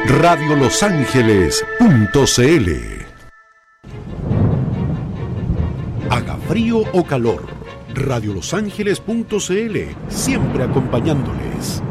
radiolosangeles.cl. Haga frío o calor, radiolosangeles.cl, siempre acompañándoles.